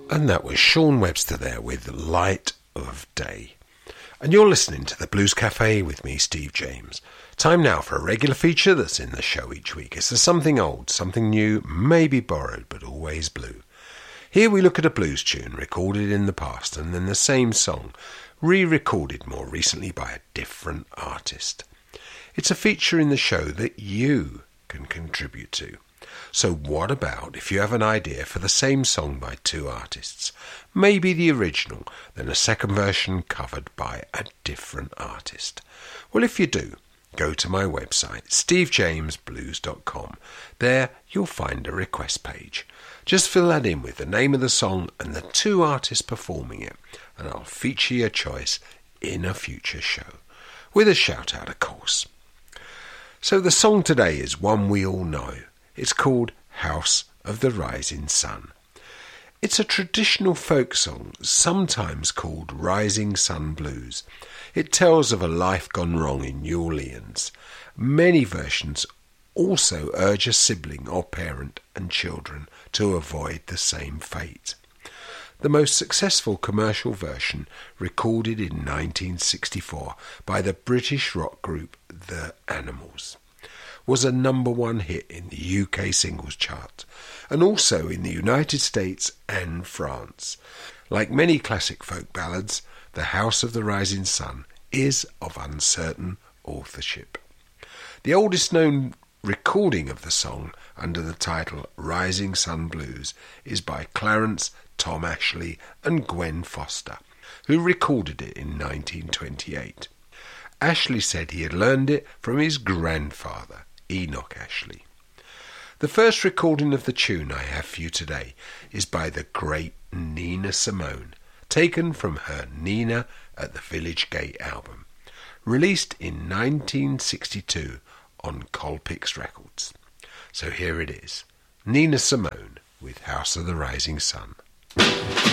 And that was Sean Webster there with Light of Day. And you're listening to the Blues Cafe with me, Steve James. Time now for a regular feature that's in the show each week. It's something old, something new, maybe borrowed, but always blue. Here we look at a blues tune recorded in the past and then the same song, re-recorded more recently by a different artist. It's a feature in the show that you can contribute to. So what about if you have an idea for the same song by two artists? Maybe the original, then a second version covered by a different artist. Well, if you do, go to my website, stevejamesblues.com. There you'll find a request page. Just fill that in with the name of the song and the two artists performing it, and I'll feature your choice in a future show. With a shout out, of course. So the song today is one we all know. It's called House of the Rising Sun. It's a traditional folk song, sometimes called Rising Sun Blues. It tells of a life gone wrong in New Orleans. Many versions also urge a sibling or parent and children to avoid the same fate. The most successful commercial version, recorded in 1964 by the British rock group The Animals, was a number one hit in the UK singles chart and also in the United States and France. Like many classic folk ballads, The House of the Rising Sun is of uncertain authorship. The oldest known recording of the song under the title Rising Sun Blues is by Clarence Tom Ashley and Gwen Foster, who recorded it in 1928. Ashley said he had learned it from his grandfather, Enoch Ashley. The first recording of the tune I have for you today is by the great Nina Simone, taken from her Nina at the Village Gate album, released in 1962 on Colpix Records. So here it is, Nina Simone with House of the Rising Sun.